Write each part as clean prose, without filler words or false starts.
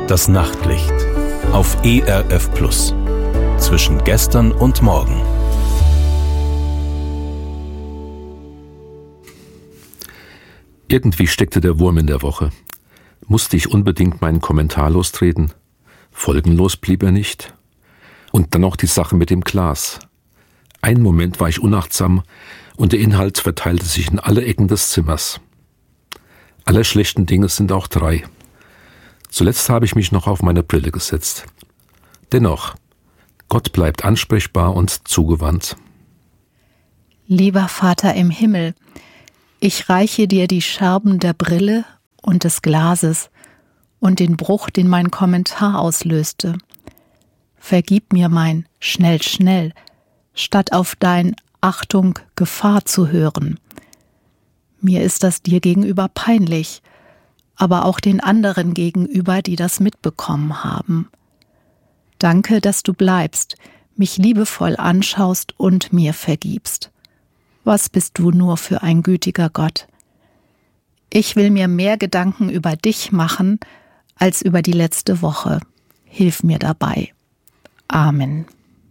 Das Nachtlicht auf ERF Plus. Zwischen gestern und morgen. Irgendwie steckte der Wurm in der Woche. Musste ich unbedingt meinen Kommentar lostreten? Folgenlos blieb er nicht. Und dann noch die Sache mit dem Glas. Einen Moment war ich unachtsam und der Inhalt verteilte sich in alle Ecken des Zimmers. Aller schlechten Dinge sind auch 3. Zuletzt habe ich mich noch auf meine Brille gesetzt. Dennoch, Gott bleibt ansprechbar und zugewandt. Lieber Vater im Himmel, ich reiche dir die Scherben der Brille und des Glases und den Bruch, den mein Kommentar auslöste. Vergib mir mein schnell, schnell, statt auf dein Achtung, Gefahr zu hören. Mir ist das dir gegenüber peinlich, aber auch den anderen gegenüber, die das mitbekommen haben. Danke, dass du bleibst, mich liebevoll anschaust und mir vergibst. Was bist du nur für ein gütiger Gott? Ich will mir mehr Gedanken über dich machen als über die letzte Woche. Hilf mir dabei. Amen.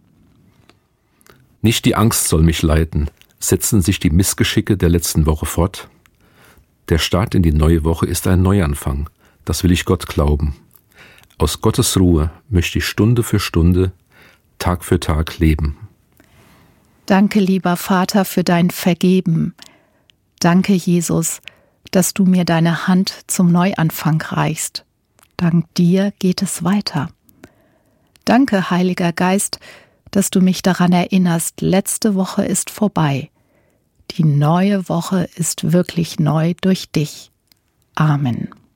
Nicht die Angst soll mich leiten. Setzen sich die Missgeschicke der letzten Woche fort? Der Start in die neue Woche ist ein Neuanfang. Das will ich Gott glauben. Aus Gottes Ruhe möchte ich Stunde für Stunde, Tag für Tag leben. Danke, lieber Vater, für dein Vergeben. Danke, Jesus, dass du mir deine Hand zum Neuanfang reichst. Dank dir geht es weiter. Danke, Heiliger Geist, dass du mich daran erinnerst, letzte Woche ist vorbei. Die neue Woche ist wirklich neu durch dich. Amen.